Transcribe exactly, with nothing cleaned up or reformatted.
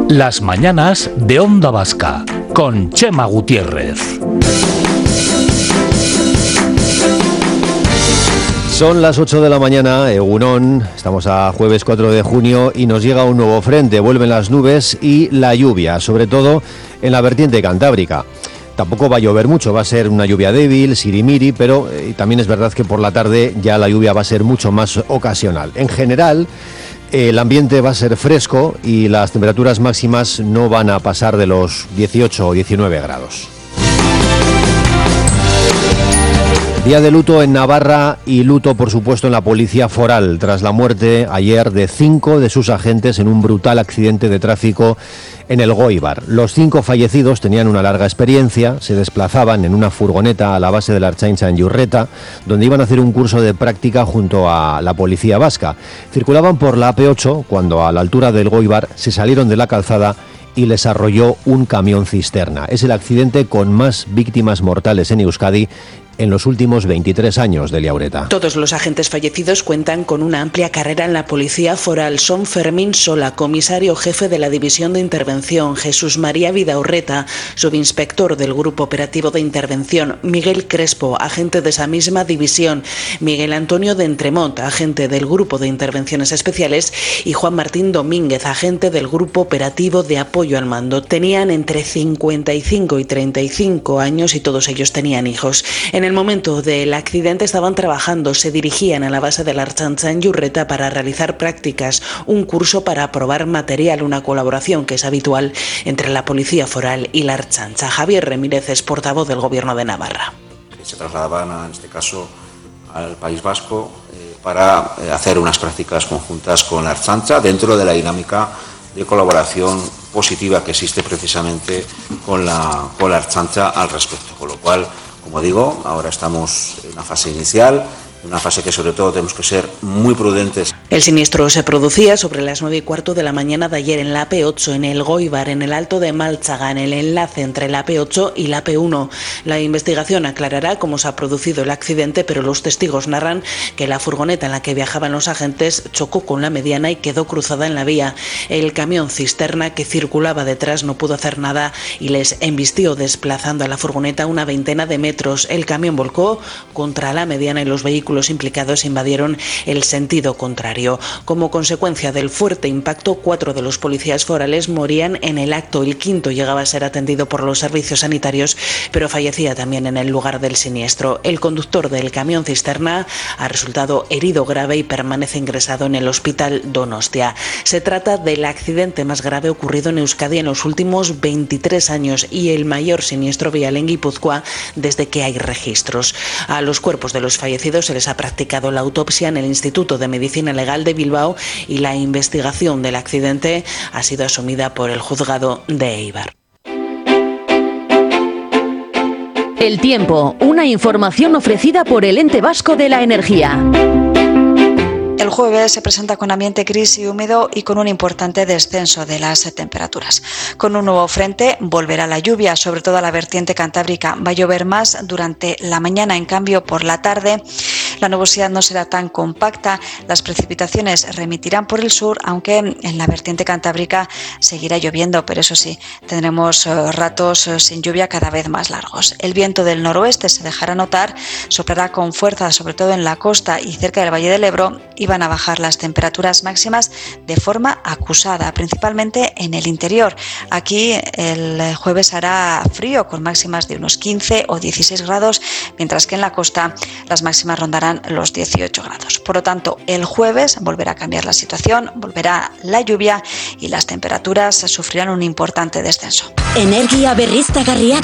Las mañanas de Onda Vasca, con Chema Gutiérrez. Son las ocho de la mañana, Egunon, estamos a jueves cuatro de junio y nos llega un nuevo frente. Vuelven las nubes y la lluvia, sobre todo en la vertiente cantábrica. Tampoco va a llover mucho, va a ser una lluvia débil, sirimiri, pero eh, también es verdad que por la tarde ya la lluvia va a ser mucho más ocasional. En general, eh, el ambiente va a ser fresco y las temperaturas máximas no van a pasar de los dieciocho o diecinueve grados. Día de luto en Navarra y luto, por supuesto, en la Policía Foral, tras la muerte ayer de cinco de sus agentes en un brutal accidente de tráfico en el Goibar. Los cinco fallecidos tenían una larga experiencia, se desplazaban en una furgoneta a la base de la Ertzaintza en Yurreta, donde iban a hacer un curso de práctica junto a la Policía Vasca. Circulaban por la A P ocho cuando, a la altura del Goibar, se salieron de la calzada y les arrolló un camión cisterna. Es el accidente con más víctimas mortales en Euskadi en los últimos veintitrés años, de Liaureta. Todos los agentes fallecidos cuentan con una amplia carrera en la Policía Foral. Son Fermín Sola, comisario jefe de la División de Intervención; Jesús María Vidaurreta, subinspector del Grupo Operativo de Intervención; Miguel Crespo, agente de esa misma división; Miguel Antonio de Entremont, agente del Grupo de Intervenciones Especiales; y Juan Martín Domínguez, agente del Grupo Operativo de Apoyo al Mando. Tenían entre cincuenta y cinco y treinta y cinco años y todos ellos tenían hijos. En En el momento del accidente estaban trabajando, se dirigían a la base de la Ertzaintza en Yurreta para realizar prácticas, un curso para probar material, una colaboración que es habitual entre la Policía Foral y la Ertzaintza. Javier Remírez es portavoz del Gobierno de Navarra. Se trasladaban, en este caso, al País Vasco eh, para eh, hacer unas prácticas conjuntas con la Ertzaintza dentro de la dinámica de colaboración positiva que existe precisamente con la, con la Ertzaintza al respecto, con lo cual, como digo, ahora estamos en una fase inicial, una fase que sobre todo tenemos que ser muy prudentes. El siniestro se producía sobre las nueve y cuarto de la mañana de ayer en la A P ocho, en el Goibar, en el Alto de Málchaga, en el enlace entre la A P ocho y la A P uno. La investigación aclarará cómo se ha producido el accidente, pero los testigos narran que la furgoneta en la que viajaban los agentes chocó con la mediana y quedó cruzada en la vía. El camión cisterna que circulaba detrás no pudo hacer nada y les embistió, desplazando a la furgoneta una veintena de metros. El camión volcó contra la mediana y los vehículos Los implicados invadieron el sentido contrario. Como consecuencia del fuerte impacto, cuatro de los policías forales morían en el acto. El quinto llegaba a ser atendido por los servicios sanitarios, pero fallecía también en el lugar del siniestro. El conductor del camión cisterna ha resultado herido grave y permanece ingresado en el Hospital Donostia. Se trata del accidente más grave ocurrido en Euskadi en los últimos veintitrés años y el mayor siniestro vial en Guipúzcoa desde que hay registros. A los cuerpos de los fallecidos se les ha practicado la autopsia en el Instituto de Medicina Legal de Bilbao y la investigación del accidente ha sido asumida por el juzgado de Eibar. El tiempo, una información ofrecida por el Ente Vasco de la Energía. El jueves se presenta con ambiente gris y húmedo y con un importante descenso de las temperaturas. Con un nuevo frente volverá la lluvia, sobre todo a la vertiente cantábrica. Va a llover más durante la mañana, en cambio por la tarde la nubosidad no será tan compacta. Las precipitaciones remitirán por el sur, aunque en la vertiente cantábrica seguirá lloviendo, pero eso sí, tendremos ratos sin lluvia cada vez más largos. El viento del noroeste se dejará notar, soplará con fuerza, sobre todo en la costa y cerca del Valle del Ebro, y van a bajar las temperaturas máximas de forma acusada, principalmente en el interior. Aquí el jueves hará frío, con máximas de unos quince o dieciséis grados, mientras que en la costa las máximas rondarán los dieciocho grados. Por lo tanto, el jueves volverá a cambiar la situación, volverá la lluvia y las temperaturas sufrirán un importante descenso. Energia berriztagarriak